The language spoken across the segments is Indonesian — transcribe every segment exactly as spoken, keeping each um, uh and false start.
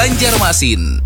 Banjarmasin.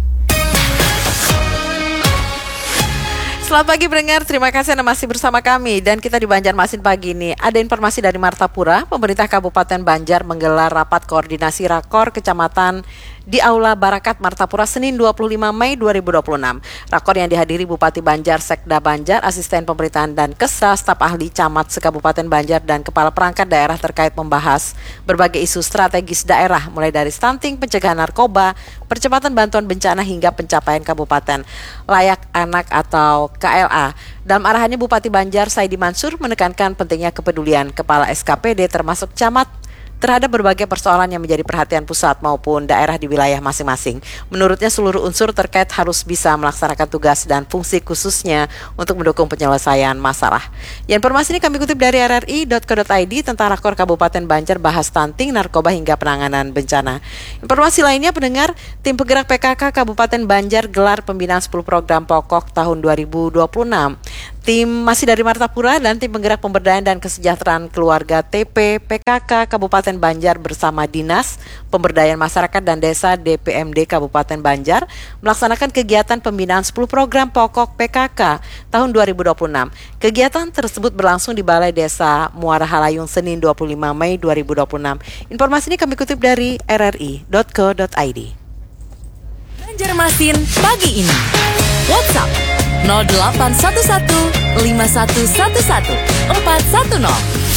Selamat pagi pendengar, terima kasih Anda masih bersama kami. Dan kita di Banjarmasin pagi ini ada informasi dari Martapura. Pemerintah Kabupaten Banjar menggelar rapat koordinasi rakor kecamatan di Aula Barakat Martapura Senin dua puluh lima Mei dua ribu dua puluh enam. Rakor yang dihadiri Bupati Banjar, Sekda Banjar, Asisten Pemerintahan dan Kesra, staf ahli camat se-Kabupaten Banjar dan kepala perangkat daerah terkait membahas berbagai isu strategis daerah mulai dari stunting, pencegahan narkoba, percepatan bantuan bencana hingga pencapaian kabupaten layak anak atau K L A. Dalam arahannya Bupati Banjar Saidi Mansur menekankan pentingnya kepedulian Kepala S K P D termasuk camat terhadap berbagai persoalan yang menjadi perhatian pusat maupun daerah di wilayah masing-masing. Menurutnya seluruh unsur terkait harus bisa melaksanakan tugas dan fungsi khususnya untuk mendukung penyelesaian masalah. Ya, informasi ini kami kutip dari r r i dot co dot i d tentang rakor Kabupaten Banjar bahas stunting, narkoba hingga penanganan bencana. Informasi lainnya pendengar, tim penggerak P K K Kabupaten Banjar gelar pembinaan sepuluh program pokok tahun dua ribu dua puluh enam. Tim masih dari Martapura dan tim penggerak pemberdayaan dan kesejahteraan keluarga T P P K K Kabupaten Banjar bersama Dinas Pemberdayaan Masyarakat dan Desa D P M D Kabupaten Banjar melaksanakan kegiatan pembinaan sepuluh program pokok P K K tahun dua ribu dua puluh enam. Kegiatan tersebut berlangsung di Balai Desa Muara Halayung Senin dua puluh lima Mei dua ribu dua puluh enam. Informasi ini kami kutip dari r r i dot co dot i d. Banjarmasin pagi ini. WhatsApp nol delapan satu satu lima satu satu satu empat satu nol.